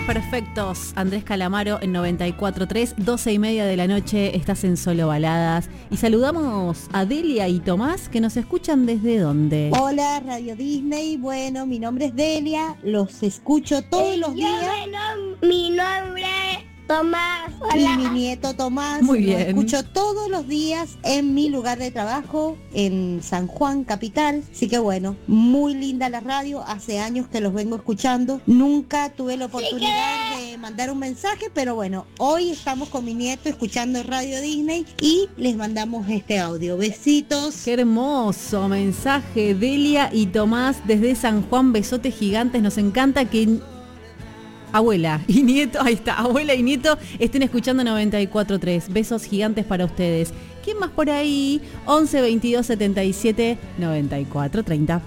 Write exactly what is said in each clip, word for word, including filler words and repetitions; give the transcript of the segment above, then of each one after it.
Perfectos, Andrés Calamaro en noventa y cuatro punto tres, doce y media de la noche, estás en Solo Baladas. Y saludamos a Delia y Tomás, que nos escuchan desde ¿dónde? Hola, Radio Disney. Bueno, mi nombre es Delia, los escucho todos los días. Bueno, mi nombre es Tomás. Hola. Y mi nieto Tomás. Muy los bien. escucho todos los días en mi lugar de trabajo, en San Juan, capital. Así que bueno, muy linda la radio. Hace años que los vengo escuchando. Nunca tuve la oportunidad de mandar un mensaje, pero bueno, hoy estamos con mi nieto escuchando Radio Disney y les mandamos este audio. Besitos. Qué hermoso mensaje, Delia y Tomás desde San Juan, besotes gigantes. Nos encanta que abuela y nieto, ahí está, abuela y nieto estén escuchando noventa y cuatro punto tres. Besos gigantes para ustedes. ¿Quién más por ahí? once veintidós setenta y siete noventa y cuatro treinta.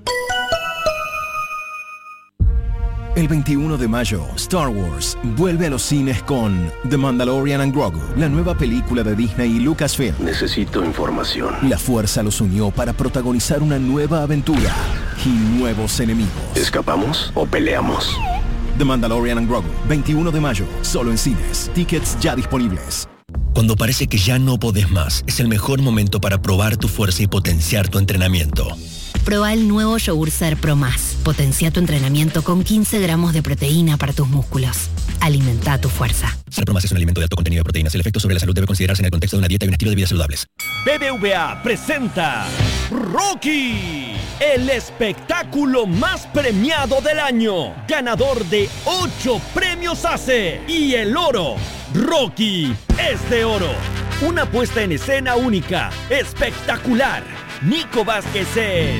El veintiuno de mayo, Star Wars vuelve a los cines con The Mandalorian and Grogu, la nueva película de Disney y Lucasfilm. Necesito información. La fuerza los unió para protagonizar una nueva aventura y nuevos enemigos. ¿Escapamos o peleamos? The Mandalorian and Grogu, veintiuno de mayo, solo en cines. Tickets ya disponibles. Cuando parece que ya no podés más, es el mejor momento para probar tu fuerza y potenciar tu entrenamiento. Proba el nuevo Yogur Ser Pro Más. Potencia tu entrenamiento con quince gramos de proteína para tus músculos. Alimenta tu fuerza. Ser Pro Más es un alimento de alto contenido de proteínas. El efecto sobre la salud debe considerarse en el contexto de una dieta y un estilo de vida saludables. B B V A presenta Rocky, el espectáculo más premiado del año, ganador de ocho premios A C E y el oro. Rocky es de oro. Una puesta en escena única, espectacular. Nico Vázquez es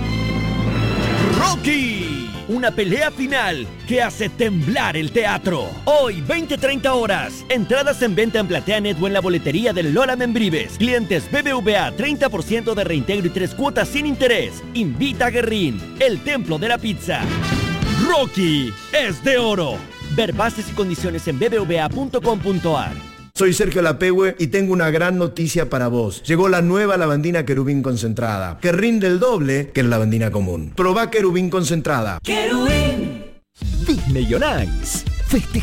Rocky, una pelea final que hace temblar el teatro. Hoy, veinte treinta horas. Entradas en venta en PlateaNet o en la boletería del Lola Membrives. Clientes B B V A, treinta por ciento de reintegro y tres cuotas sin interés. Invita a Guerrín, el templo de la pizza. Rocky es de oro. Ver bases y condiciones en b b v a punto com punto a r. Soy Sergio Lapehue y tengo una gran noticia para vos. Llegó la nueva lavandina Querubín concentrada, que rinde el doble que la lavandina común. Probá Querubín concentrada. ¡Querubín! Disney on Ice. Festeja